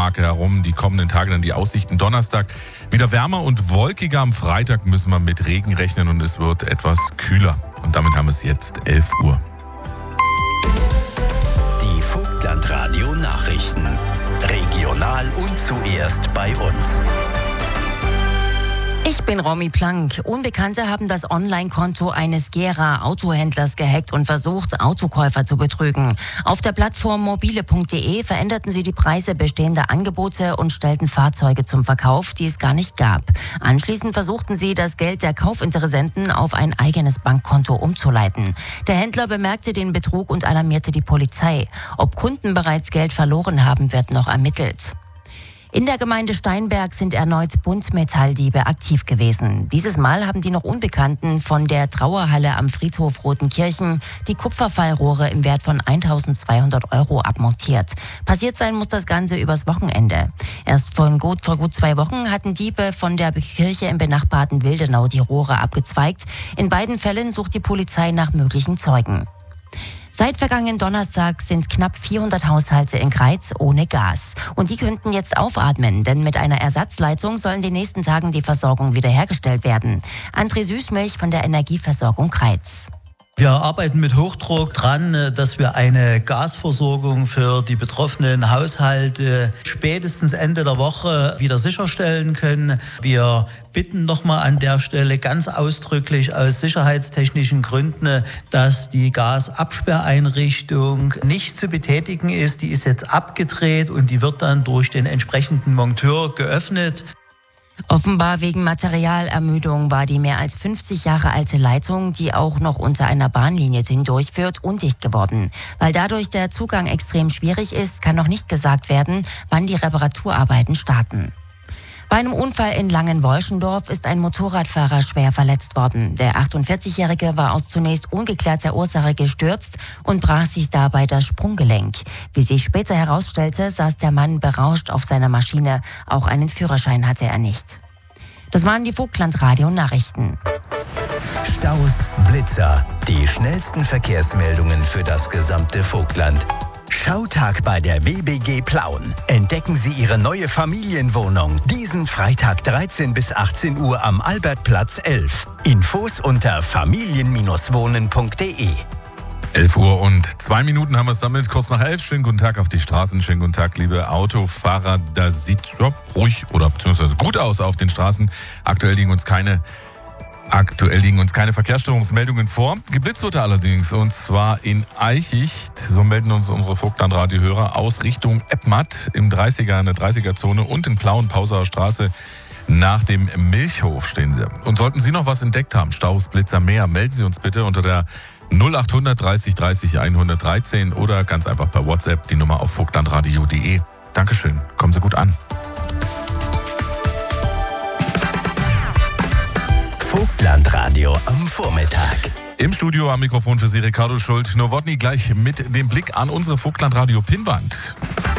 Marke herum. Die kommenden Tage dann die Aussichten. Donnerstag wieder wärmer und wolkiger. Am Freitag müssen wir mit Regen rechnen und es wird etwas kühler. Und damit haben wir es jetzt 11 Uhr. Die Vogtlandradio Nachrichten. Regional und zuerst bei uns. Ich bin Romy Plank. Unbekannte haben das Online-Konto eines Gera Autohändlers gehackt und versucht, Autokäufer zu betrügen. Auf der Plattform mobile.de veränderten sie die Preise bestehender Angebote und stellten Fahrzeuge zum Verkauf, die es gar nicht gab. Anschließend versuchten sie, das Geld der Kaufinteressenten auf ein eigenes Bankkonto umzuleiten. Der Händler bemerkte den Betrug und alarmierte die Polizei. Ob Kunden bereits Geld verloren haben, wird noch ermittelt. In der Gemeinde Steinberg sind erneut Buntmetalldiebe aktiv gewesen. Dieses Mal haben die noch Unbekannten von der Trauerhalle am Friedhof Rotenkirchen die Kupferfallrohre im Wert von 1.200 € abmontiert. Passiert sein muss das Ganze übers Wochenende. Erst vor gut 2 Wochen hatten Diebe von der Kirche im benachbarten Wildenau die Rohre abgezweigt. In beiden Fällen sucht die Polizei nach möglichen Zeugen. Seit vergangenen Donnerstag sind knapp 400 Haushalte in Greiz ohne Gas. Und die könnten jetzt aufatmen, denn mit einer Ersatzleitung soll in den nächsten Tagen die Versorgung wiederhergestellt werden. André Süßmilch von der Energieversorgung Greiz. Wir arbeiten mit Hochdruck dran, dass wir eine Gasversorgung für die betroffenen Haushalte spätestens Ende der Woche wieder sicherstellen können. Wir bitten nochmal an der Stelle ganz ausdrücklich aus sicherheitstechnischen Gründen, dass die Gasabsperreinrichtung nicht zu betätigen ist. Die ist jetzt abgedreht und die wird dann durch den entsprechenden Monteur geöffnet. Offenbar wegen Materialermüdung war die mehr als 50 Jahre alte Leitung, die auch noch unter einer Bahnlinie hindurchführt, undicht geworden. Weil dadurch der Zugang extrem schwierig ist, kann noch nicht gesagt werden, wann die Reparaturarbeiten starten. Bei einem Unfall in Langenwolschendorf ist ein Motorradfahrer schwer verletzt worden. Der 48-Jährige war aus zunächst ungeklärter Ursache gestürzt und brach sich dabei das Sprunggelenk. Wie sich später herausstellte, saß der Mann berauscht auf seiner Maschine. Auch einen Führerschein hatte er nicht. Das waren die Vogtlandradio-Nachrichten. Staus, Blitzer, die schnellsten Verkehrsmeldungen für das gesamte Vogtland. Schautag bei der WBG Plauen. Entdecken Sie Ihre neue Familienwohnung diesen Freitag 13 bis 18 Uhr am Albertplatz 11. Infos unter familien-wohnen.de. 11 Uhr und 2 Minuten haben wir es damit. Kurz nach 11. Schönen guten Tag auf die Straßen. Schönen guten Tag, liebe Autofahrer. Da sieht es ruhig oder beziehungsweise gut aus auf den Straßen. Aktuell liegen uns keine Verkehrsstörungsmeldungen vor. Geblitzt wurde allerdings, und zwar in Eichicht. So melden uns unsere Vogtlandradio-Hörer aus Richtung Eppmatt in der 30er-Zone und in Plauen, Pausauer Straße. Nach dem Milchhof stehen sie. Und sollten Sie noch was entdeckt haben, Staus, Blitzer, mehr, melden Sie uns bitte unter der 0800 30 30 113 oder ganz einfach per WhatsApp die Nummer auf vogtlandradio.de. Dankeschön, kommen Sie gut an. Vogtlandradio am Vormittag. Im Studio am Mikrofon für Sie Ricardo Schult. Nowotny gleich mit dem Blick an unsere Vogtlandradio-Pinnwand.